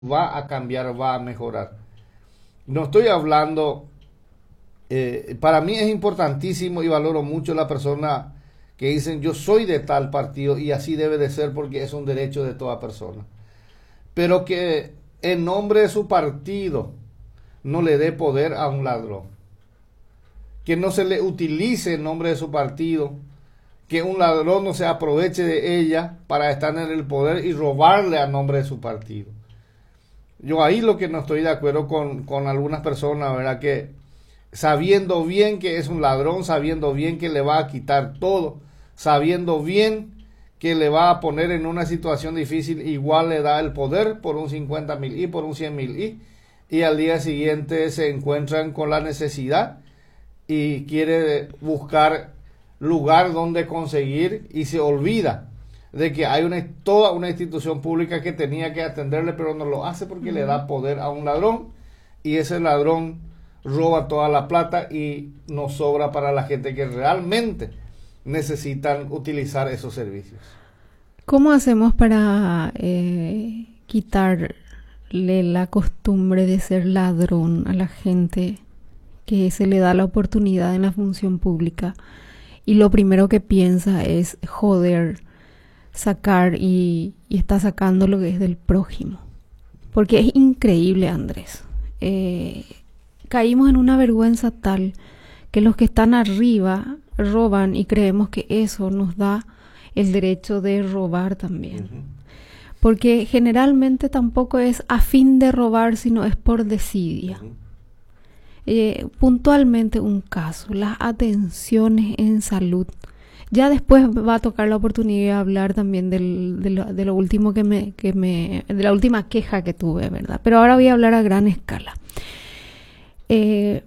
va a cambiar, va a mejorar. No estoy hablando, para mí es importantísimo y valoro mucho la persona que dicen yo soy de tal partido y así debe de ser porque es un derecho de toda persona. Pero que en nombre de su partido no le dé poder a un ladrón. Que no se le utilice en nombre de su partido, que un ladrón no se aproveche de ella para estar en el poder y robarle a nombre de su partido. Yo ahí lo que no estoy de acuerdo con algunas personas, ¿verdad? Que sabiendo bien que es un ladrón, sabiendo bien que le va a quitar todo, sabiendo bien que le va a poner en una situación difícil, igual le da el poder por un 50.000 y por un 100.000 y al día siguiente se encuentran con la necesidad y quiere buscar lugar donde conseguir y se olvida de que hay toda una institución pública que tenía que atenderle, pero no lo hace porque le da poder a un ladrón y ese ladrón roba toda la plata y no sobra para la gente que realmente necesitan utilizar esos servicios. ¿Cómo hacemos para quitarle la costumbre de ser ladrón a la gente que se le da la oportunidad en la función pública y lo primero que piensa es joder, sacar y está sacando lo que es del prójimo? Porque es increíble, Andrés. Caímos en una vergüenza tal que los que están arriba roban y creemos que eso nos da el derecho de robar también. Porque generalmente tampoco es a fin de robar, sino es por desidia. Puntualmente un caso, las atenciones en salud. Ya después va a tocar la oportunidad de hablar también de lo último de la última queja que tuve, ¿verdad? Pero ahora voy a hablar a gran escala. El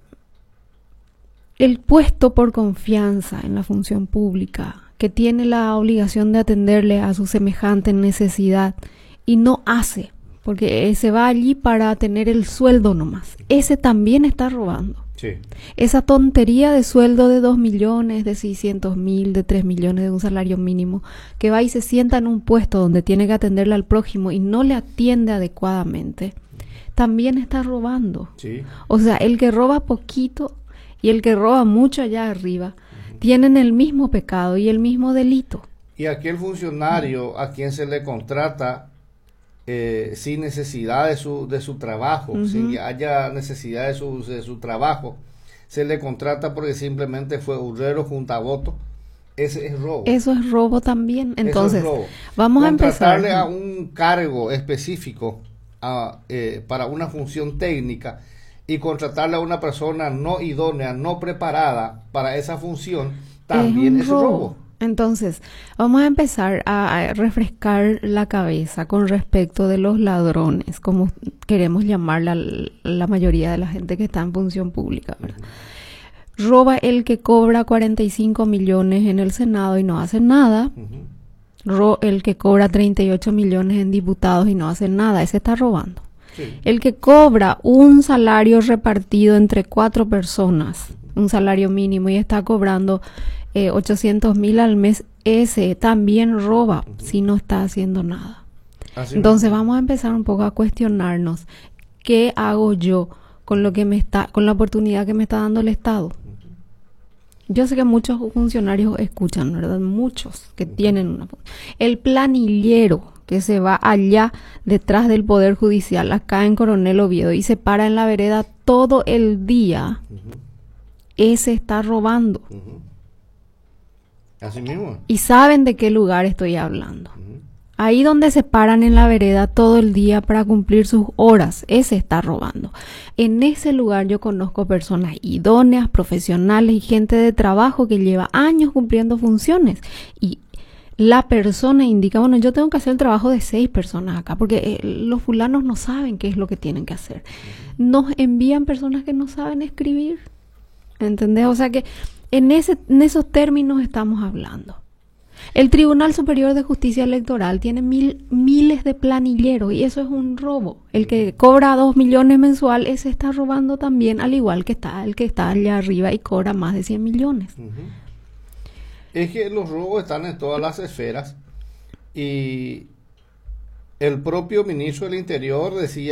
puesto por confianza en la función pública, que tiene la obligación de atenderle a su semejante en necesidad y no hace, porque se va allí para tener el sueldo nomás. Ese también está robando. Sí. Esa tontería de sueldo de 2 millones, de 600.000, de 3 millones, de un salario mínimo, que va y se sienta en un puesto donde tiene que atenderle al prójimo y no le atiende adecuadamente, también está robando. Sí. O sea, el que roba poquito y el que roba mucho allá arriba tienen el mismo pecado y el mismo delito. Y aquel funcionario a quien se le contrata sin necesidad de su trabajo, sin que haya necesidad de su trabajo, se le contrata porque simplemente fue urrero junto a voto, ese es robo. Eso es robo también. Entonces, es robo. Vamos a empezar. Contratarle a un cargo específico para una función técnica y contratarle a una persona no idónea, no preparada para esa función, también es robo. Entonces, vamos a empezar a refrescar la cabeza con respecto de los ladrones, como queremos llamar la mayoría de la gente que está en función pública, ¿verdad? Roba el que cobra 45 millones en el Senado y no hace nada. El que cobra 38 millones en diputados y no hace nada, ese está robando. Sí. El que cobra un salario repartido entre 4 personas, un salario mínimo, y está cobrando 800.000 al mes, ese también roba si no está haciendo nada. Entonces vamos a empezar un poco a cuestionarnos qué hago yo con lo que con la oportunidad que me está dando el Estado. Yo sé que muchos funcionarios escuchan, ¿verdad? Muchos que tienen el planillero que se va allá detrás del Poder Judicial, acá en Coronel Oviedo, y se para en la vereda todo el día, ese está robando. Así mismo. Y saben de qué lugar estoy hablando. Ahí donde se paran en la vereda todo el día para cumplir sus horas, ese está robando. En ese lugar yo conozco personas idóneas, profesionales y gente de trabajo que lleva años cumpliendo funciones. Y la persona indica, bueno, yo tengo que hacer el trabajo de 6 personas acá, porque los fulanos no saben qué es lo que tienen que hacer. Nos envían personas que no saben escribir. ¿Entendés? O sea que en esos términos estamos hablando. El Tribunal Superior de Justicia Electoral tiene miles de planilleros y eso es un robo. El que cobra 2 millones mensual, ese está robando también, al igual que está el que está allá arriba y cobra más de 100 millones. Es que los robos están en todas las esferas y el propio ministro del Interior decía